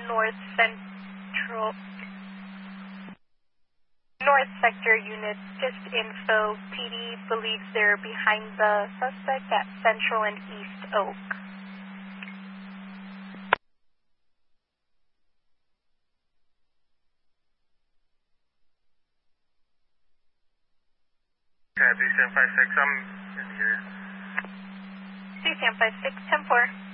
North Central, North Sector units, just info. PD believes they're behind the suspect at Central and East Oak. Copy, 756, I'm in here. C756, 10-4.